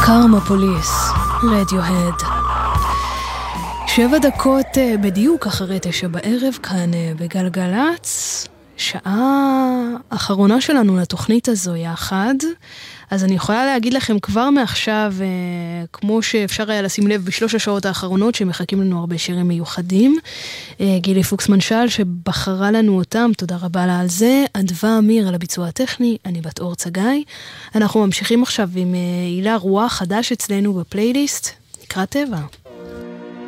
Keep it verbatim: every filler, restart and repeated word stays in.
קרמה פוליס, רדיוהד. שבע דקות בדיוק אחרי תשע בערב, כאן בגלגלץ, שעה אחרונה שלנו לתוכנית הזו יחד. אז אני יכולה להגיד לכם כבר מעכשיו, כמו שאפשר היה לשים לב בשלוש השעות האחרונות, שמחכים לנו הרבה שירים מיוחדים. גילי פוקסמן שאל שבחרה לנו אותם, תודה רבה לה על זה. אדווה אמיר על הביצוע הטכני, אני בת אור צגאי. אנחנו ממשיכים עכשיו עם הילה רוח חדש אצלנו בפלייליסט, נקרא טבע.